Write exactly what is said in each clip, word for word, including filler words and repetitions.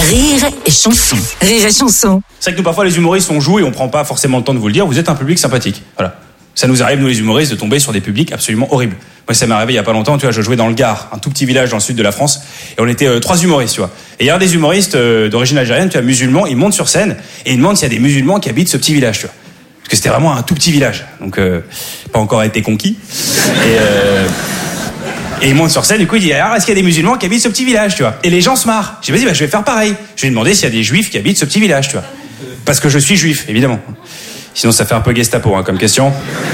Rire et chanson. Rire et chanson. C'est vrai que nous, parfois, les humoristes, on joue et on prend pas forcément le temps de vous le dire. Vous êtes un public sympathique. Voilà. Ça nous arrive, nous, les humoristes, de tomber sur des publics absolument horribles. Moi, ça m'est arrivé il y a pas longtemps, tu vois, je jouais dans le Gard, un tout petit village dans le sud de la France, et on était euh, trois humoristes, tu vois. Et il y a un des humoristes euh, d'origine algérienne, tu vois, musulman, il monte sur scène et il demande s'il y a des musulmans qui habitent ce petit village, tu vois. Parce que c'était vraiment un tout petit village, donc euh, pas encore été conquis. Et, euh, et il monte sur scène, du coup il dit, alors est-ce qu'il y a des musulmans qui habitent ce petit village, tu vois. Et les gens se marrent. J'ai dit, vas-y, bah, je vais faire pareil. Je vais demander s'il y a des juifs qui habitent ce petit village, tu vois. Parce que je suis juif, évidemment. Sinon ça fait un peu Gestapo, hein, comme question.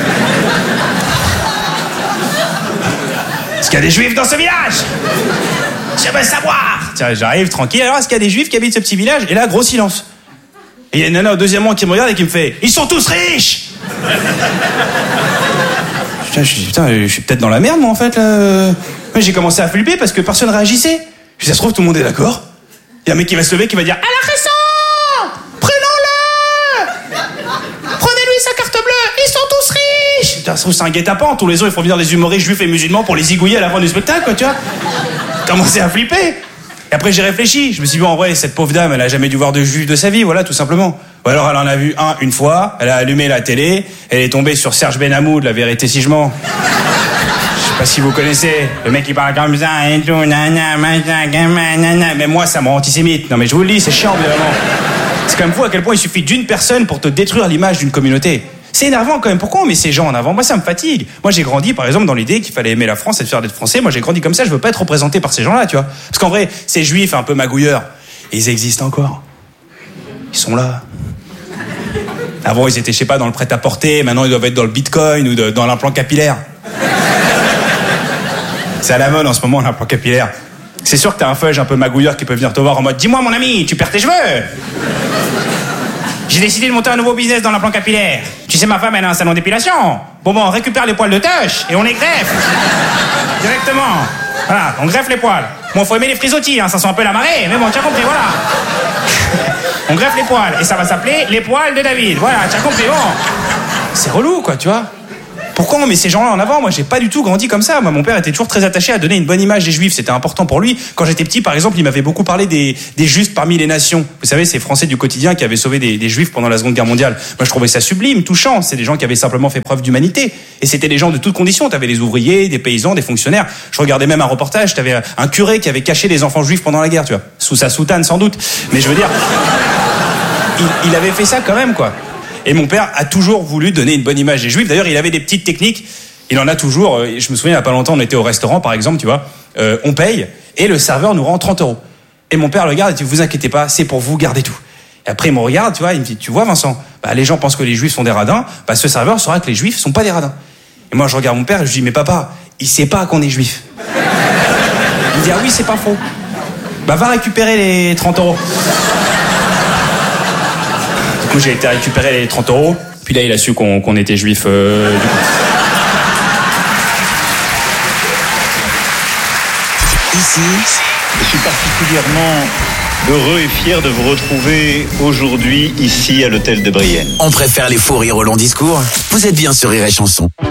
Est-ce qu'il y a des juifs dans ce village? Je veux savoir. Tiens, j'arrive tranquille. Alors, est-ce qu'il y a des juifs qui habitent ce petit village? Et là, gros silence. Et il y a une nana au deuxième rang qui me regarde et qui me fait, ils sont tous riches. Putain, je dis, putain, je suis peut-être dans la merde, moi, en fait, là. J'ai commencé à flipper parce que personne réagissait. Je dis, ça se trouve, tout le monde est d'accord. Il y a un mec qui va se lever qui va dire, à la raison, prenons-le. Prenez-lui sa carte bleue, ils sont tous riches. Putain, ça se trouve, c'est un guet-apens. Tous les jours, il faut venir des humoristes juifs et musulmans pour les zigouiller à la fin du spectacle, quoi, tu vois. Commencé à flipper. Et après, j'ai réfléchi. Je me suis dit, bon, en vrai, cette pauvre dame, elle a jamais dû voir de juif de sa vie, voilà, tout simplement. Ou alors, elle en a vu un une fois, elle a allumé la télé, elle est tombée sur Serge Benhamoud, La vérité si je mens. Je sais pas si vous connaissez. Le mec, il parle comme ça, et tout, nana, machin, nana. Mais moi, ça me rend antisémite. Non, mais je vous le dis, c'est chiant, évidemment. C'est quand même fou à quel point il suffit d'une personne pour te détruire l'image d'une communauté. C'est énervant quand même. Pourquoi on met ces gens en avant? Moi, ça me fatigue. Moi, j'ai grandi, par exemple, dans l'idée qu'il fallait aimer la France et de faire d'être français. Moi, j'ai grandi comme ça. Je veux pas être représenté par ces gens-là, tu vois. Parce qu'en vrai, ces juifs un peu magouilleurs, ils existent encore. Ils sont là. Avant, ils étaient, je sais pas, dans le prêt-à-porter. Maintenant, ils doivent être dans le bitcoin ou de, dans l'implant capillaire. C'est à la mode en ce moment, l'implant capillaire. C'est sûr que t'as un feuge un peu magouilleur qui peut venir te voir en mode, dis-moi, mon ami, tu perds tes cheveux. J'ai décidé de monter un nouveau business dans l'implant capillaire. Tu sais, ma femme, elle a un salon d'épilation. Bon, bon, on récupère les poils de touche et on les greffe. Directement. Voilà, on greffe les poils. Bon, faut aimer les frisottis, hein, ça sent un peu la marée, mais bon, tu as compris, voilà. On greffe les poils et ça va s'appeler les poils de David. Voilà, tu as compris, bon. C'est relou, quoi, tu vois. Pourquoi on met ces gens-là en avant? Moi, j'ai pas du tout grandi comme ça. Moi, mon père était toujours très attaché à donner une bonne image des Juifs. C'était important pour lui. Quand j'étais petit, par exemple, il m'avait beaucoup parlé des, des Justes parmi les nations. Vous savez, ces Français du quotidien qui avaient sauvé des, des Juifs pendant la Seconde Guerre mondiale. Moi, je trouvais ça sublime, touchant. C'est des gens qui avaient simplement fait preuve d'humanité. Et c'était des gens de toutes conditions. T'avais des ouvriers, des paysans, des fonctionnaires. Je regardais même un reportage. T'avais un curé qui avait caché des enfants juifs pendant la guerre, tu vois. Sous sa soutane, sans doute. Mais je veux dire, il, il avait fait ça quand même, quoi. Et mon père a toujours voulu donner une bonne image des Juifs. D'ailleurs, il avait des petites techniques. Il en a toujours. Euh, je me souviens, il n'y a pas longtemps, on était au restaurant, par exemple, tu vois. Euh, on paye et le serveur nous rend trente euros. Et mon père le regarde et dit, vous inquiétez pas, c'est pour vous, gardez tout. Et après, il me regarde, tu vois, il me dit, tu vois, Vincent, bah, les gens pensent que les Juifs sont des radins. Bah, ce serveur saura que les Juifs sont pas des radins. Et moi, je regarde mon père et je dis, mais papa, il sait pas qu'on est Juif. Il me dit, ah oui, c'est pas faux. Bah, va récupérer les trente euros. Du coup, j'ai été récupérer les trente euros. Puis là, il a su qu'on, qu'on était Juifs. Euh, du coup. Ici, je suis particulièrement heureux et fier de vous retrouver aujourd'hui ici à l'hôtel de Brienne. On préfère les faux rires aux longs discours. Vous êtes bien sur Rire et Chanson.